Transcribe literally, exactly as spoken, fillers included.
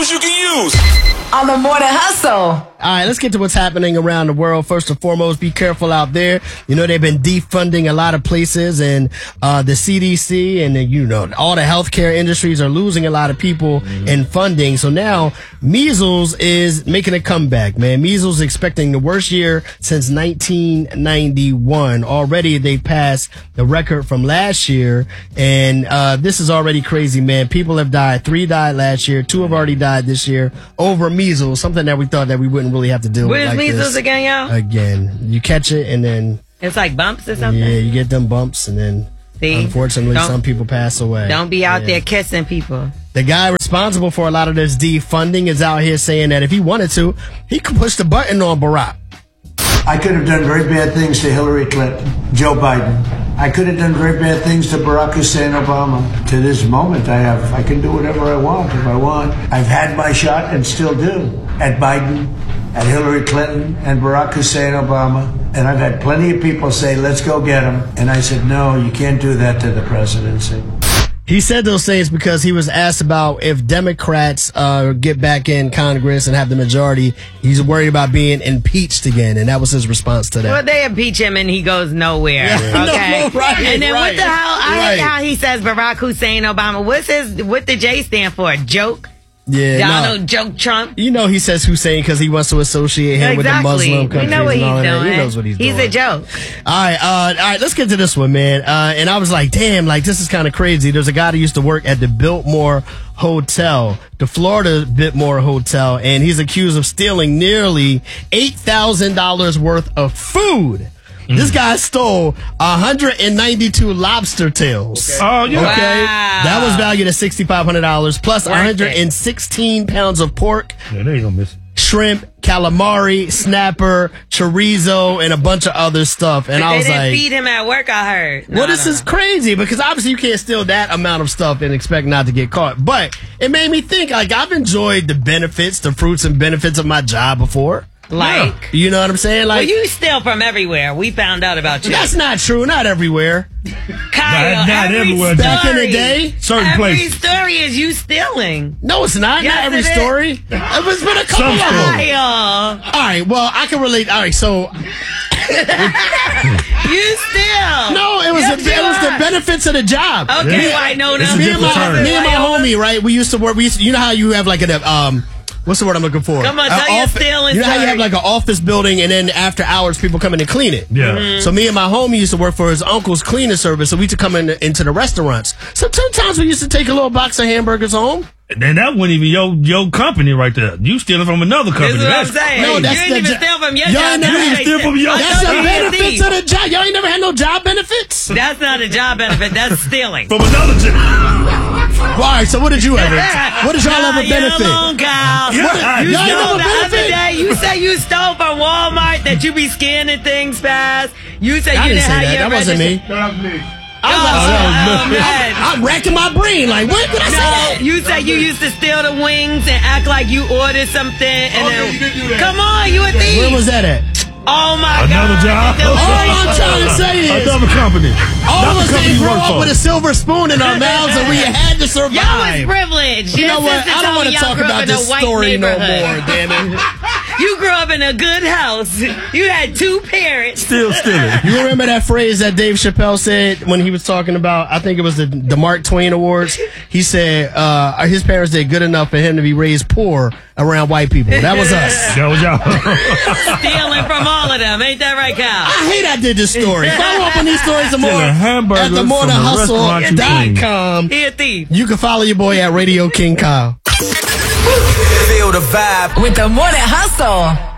tools you can use. On the Morning Hustle. All right, let's get to what's happening around the world. First and foremost, be careful out there. You know, they've been defunding a lot of places, and uh, the C D C and, the, you know, all the healthcare industries are losing a lot of people mm-hmm. in funding. So now measles is making a comeback, man. Measles is expecting the worst year since nineteen ninety-one. Already they passed the record from last year, and uh, this is already crazy, man. People have died. Three died last year. Two have already died this year over measles, something that we thought that we wouldn't really have to deal what with. What is like measles this. again, y'all? Again, you catch it and then it's like bumps or something. Yeah, you get them bumps and then See? unfortunately don't, some people pass away. Don't be out yeah. there kissing people. The guy responsible for a lot of this defunding is out here saying that if he wanted to, he could push the button on Barack. I could have done very bad things to Hillary Clinton, Joe Biden. I could have done very bad things to Barack Hussein Obama. To this moment, I have, I can do whatever I want if I want. I've had my shot and still do at Biden, at Hillary Clinton, and Barack Hussein Obama. And I've had plenty of people say, let's go get him. And I said, no, you can't do that to the presidency. He said those things because he was asked about if Democrats uh, get back in Congress and have the majority, he's worried about being impeached again, and that was his response to that. Well, they impeach him and he goes nowhere. Yeah, okay, no, right, and then right, what the hell? I right. hate how he says Barack Hussein Obama. What's his? What the J stand for? Joke. Yeah, Donald no. Joke Trump. You know he says Hussein because he wants to associate him exactly. with the Muslim countries. We know what and all he's that. doing. He knows what he's, he's doing. He's a joke. All right, uh, all right. Let's get to this one, man. Uh, and I was like, damn, like this is kind of crazy. There's a guy that used to work at the Biltmore Hotel, the Florida Biltmore Hotel, and he's accused of stealing nearly eight thousand dollars worth of food. Mm. This guy stole one hundred ninety-two lobster tails. Okay. Oh, yeah. Okay. Wow. That was valued at six thousand five hundred dollars plus Worth one hundred sixteen it. pounds of pork. Yeah, they ain't gonna miss it. Shrimp, calamari, snapper, chorizo, and a bunch of other stuff. And but I was they didn't like, feed him at work, I heard. No, well, this no, is no. crazy because obviously you can't steal that amount of stuff and expect not to get caught. But it made me think, like, I've enjoyed the benefits, the fruits and benefits of my job before. Like, yeah. You know what I'm saying? Like, well, you steal from everywhere. We found out about you. That's not true. Not everywhere. Kyle, not, not every everywhere. Story, Back in the day, certain every places. story is you stealing. No, it's not. Yes, not every it is. story. It's been a couple Some of them. stories. Kyle, All right. Well, I can relate. All right. So, you steal. no, it was Yes, the, it you was the are. benefits of the job. Okay, Yeah. well, I know It's that. a Me and, different my, term. me and my homie, right? We used to work. We used to, you know how you have like a um. What's the word I'm looking for? Come on, An tell your offi- stealing You know how you story. have like an office building and then after hours people come in and clean it? Yeah. Mm-hmm. So me and my homie used to work for his uncle's cleaning service, so we used to come in into the restaurants. So sometimes we used to take a little box of hamburgers home. And that wasn't even your your company right there. You stealing from another company. This is what I'm That's saying. No, you that's didn't the even jo- steal from your Y'all job. never That's even steal from your I That's thought the you was a benefits thief. of the job. Y'all ain't never had no job benefits? That's not a job benefit. That's stealing. from another job. Well, all right, so what did you ever? What did y'all Nah, ever benefit? You're alone, Kyle. Yeah, What- I- you y'all stole never the other benefit? day. You said you stole from Walmart that you be scanning things fast. You said I you didn't didn't say have that. your That wasn't me. register- I was Oh, about to oh, say, man. I'm, I'm racking my brain. Like, what did I say? No, that? you said you used to steal the wings and act like you ordered something, and then you did do that. come on, you a thief. Where was that at? Oh my Another God! job? All I'm trying to say is, Another company. all Not of us the company didn't you grow work up for. with a silver spoon in our mouths, and we had to survive. Y'all was privileged. You know Your what? sister I don't told want me to y'all talk grew up about in a this white story no neighborhood. more. Damn it! You grew up in a good house. You had two parents. Still stealing. You remember that phrase that Dave Chappelle said when he was talking about, I think it was the, the Mark Twain Awards? He said uh, his parents did good enough for him to be raised poor around white people. That was us. That was y'all. Stealing from all of them. Ain't that right, Kyle? I hate I did this story. Follow up on these stories some more Stealing hamburgers at the from morning a hustle restaurant you dot clean. com. He a thief. You can follow your boy at Radio King Kyle. Feel the vibe. With the Morning Hustle.